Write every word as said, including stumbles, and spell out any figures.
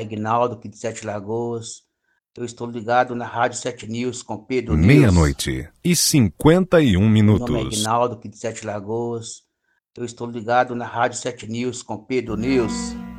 é Ignaldo, aqui de Sete Lagoas. Eu estou ligado na Rádio Sete News com Pedro News. Meia-noite e cinquenta e um Meu nome é minutos. Ignaldo, aqui de Sete Lagoas. Eu estou ligado na Rádio Sete News com Pedro News.